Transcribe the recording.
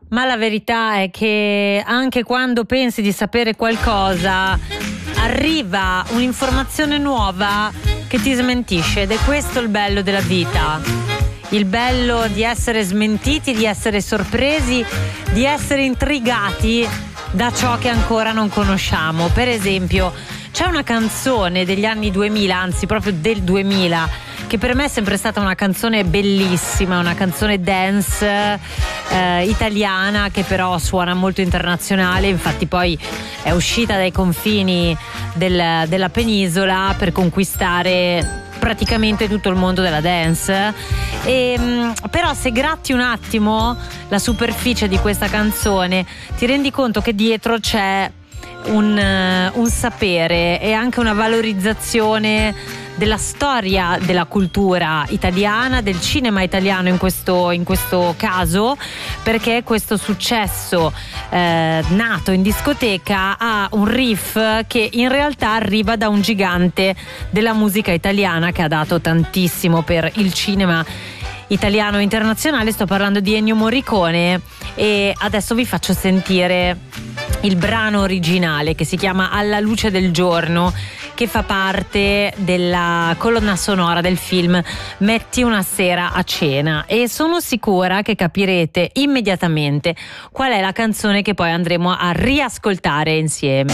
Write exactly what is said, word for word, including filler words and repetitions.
Ma la verità è che anche quando pensi di sapere qualcosa, arriva un'informazione nuova che ti smentisce, ed è questo il bello della vita. Il bello di essere smentiti, di essere sorpresi, di essere intrigati da ciò che ancora non conosciamo. Per esempio, c'è una canzone degli anni duemila, anzi proprio del duemila, che per me è sempre stata una canzone bellissima, una canzone dance eh, italiana, che però suona molto internazionale. Infatti poi è uscita dai confini del, della penisola per conquistare praticamente tutto il mondo della dance. E, però se gratti un attimo la superficie di questa canzone, ti rendi conto che dietro c'è un, un sapere e anche una valorizzazione della storia della cultura italiana, del cinema italiano in questo, in questo caso, perché questo successo eh, nato in discoteca ha un riff che in realtà arriva da un gigante della musica italiana che ha dato tantissimo per il cinema italiano e internazionale. Sto parlando di Ennio Morricone, e adesso vi faccio sentire il brano originale che si chiama Alla luce del giorno, che fa parte della colonna sonora del film Metti una sera a cena, e sono sicura che capirete immediatamente qual è la canzone che poi andremo a riascoltare insieme.